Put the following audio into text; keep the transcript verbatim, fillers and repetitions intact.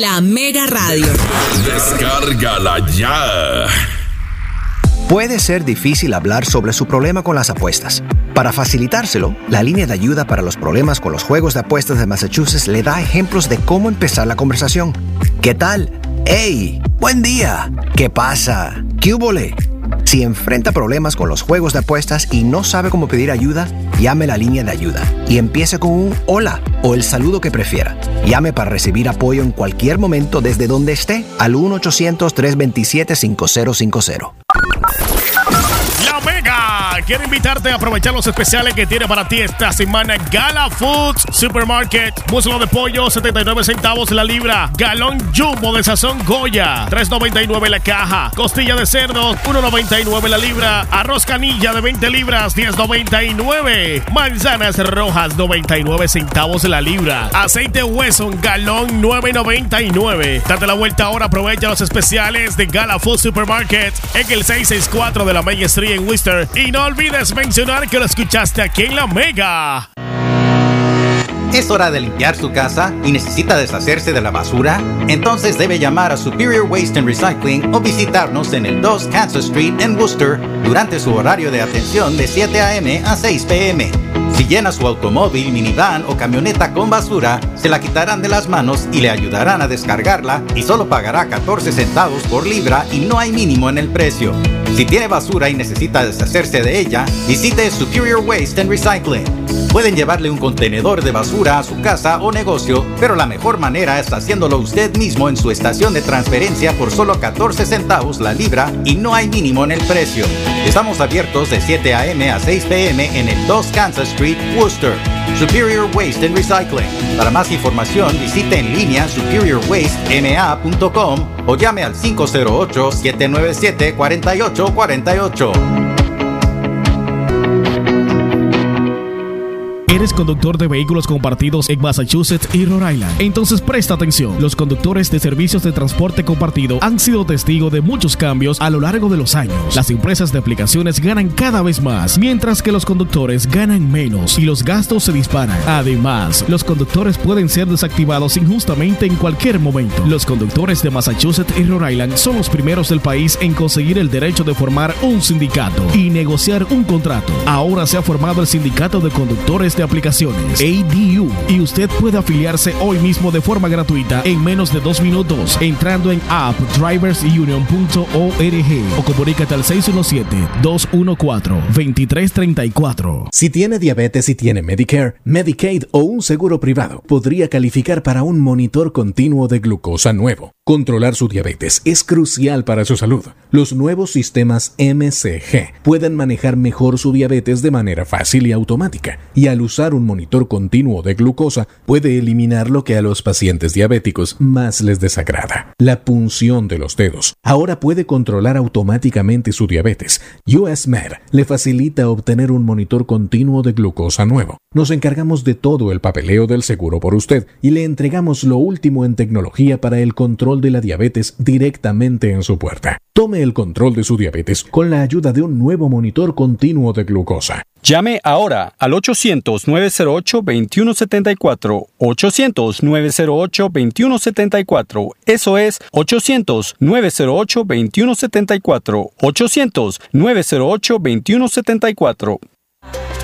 La Mega Radio. Descárgala ya. Puede ser difícil hablar sobre su problema con las apuestas. Para facilitárselo, la línea de ayuda para los problemas con los juegos de apuestas de Massachusetts le da ejemplos de cómo empezar la conversación. ¿Qué tal? ¡Hey! ¡Buen día! ¿Qué pasa? ¿Qué húbole? Si enfrenta problemas con los juegos de apuestas y no sabe cómo pedir ayuda, llame la línea de ayuda y empiece con un hola o el saludo que prefiera. Llame para recibir apoyo en cualquier momento desde donde esté al uno ochocientos, tres dos siete, cinco cero cinco cero. La Mega quiere invitarte a aprovechar los especiales que tiene para ti esta semana. Gala Foods Supermarket. Muslo de pollo, setenta y nueve centavos la libra. Galón Jumbo de sazón Goya, tres noventa y nueve la caja. Costilla de cerdo, uno noventa y nueve la libra. Arroz canilla de veinte libras, diez noventa y nueve. Manzanas rojas, noventa y nueve centavos la libra. Aceite Wesson, galón, nueve noventa y nueve. Date la vuelta ahora, aprovecha los especiales de Gala Foods Supermarket en el seiscientos sesenta y cuatro de la Main Street en Worcester. Y no olvides mencionar que lo escuchaste aquí en La Mega. ¿Es hora de limpiar su casa y necesita deshacerse de la basura? Entonces debe llamar a Superior Waste and Recycling o visitarnos en el dos Kansas Street en Worcester durante su horario de atención de siete a eme a seis pe eme. Si llena su automóvil, minivan o camioneta con basura, se la quitarán de las manos y le ayudarán a descargarla y solo pagará catorce centavos por libra y no hay mínimo en el precio. Si tiene basura y necesita deshacerse de ella, visite Superior Waste and Recycling. Pueden llevarle un contenedor de basura a su casa o negocio, pero la mejor manera es haciéndolo usted mismo en su estación de transferencia por solo catorce centavos la libra y no hay mínimo en el precio. Estamos abiertos de siete a eme a seis pe eme en el dos Kansas Street, Worcester. Superior Waste and Recycling. Para más información, visite en línea superior waste m a punto com o llame al cinco cero ocho, siete nueve siete, cuatro ocho cuatro ocho. ¿Eres conductor de vehículos compartidos en Massachusetts y Rhode Island? Entonces presta atención. Los conductores de servicios de transporte compartido han sido testigos de muchos cambios a lo largo de los años. Las empresas de aplicaciones ganan cada vez más, mientras que los conductores ganan menos y los gastos se disparan. Además, los conductores pueden ser desactivados injustamente en cualquier momento. Los conductores de Massachusetts y Rhode Island son los primeros del país en conseguir el derecho de formar un sindicato y negociar un contrato. Ahora se ha formado el Sindicato de Conductores de Aplicaciones, A D U, y usted puede afiliarse hoy mismo de forma gratuita en menos de dos minutos entrando en app drivers union punto org o comunícate al seis uno siete, dos uno cuatro, dos tres tres cuatro. Si tiene diabetes y tiene Medicare, Medicaid o un seguro privado, podría calificar para un monitor continuo de glucosa nuevo. Controlar su diabetes es crucial para su salud. Los nuevos sistemas eme ce ge pueden manejar mejor su diabetes de manera fácil y automática, y al usar un monitor continuo de glucosa puede eliminar lo que a los pacientes diabéticos más les desagrada: la punción de los dedos. Ahora puede controlar automáticamente su diabetes. U S Med le facilita obtener un monitor continuo de glucosa nuevo. Nos encargamos de todo el papeleo del seguro por usted y le entregamos lo último en tecnología para el control de la diabetes directamente en su puerta. Tome el control de su diabetes con la ayuda de un nuevo monitor continuo de glucosa. Llame ahora al ochocientos, nueve cero ocho, dos uno siete cuatro, ochocientos, nueve cero ocho, dos uno siete cuatro. Eso es ochocientos, nueve cero ocho, dos uno siete cuatro, ochocientos, nueve cero ocho, dos uno siete cuatro.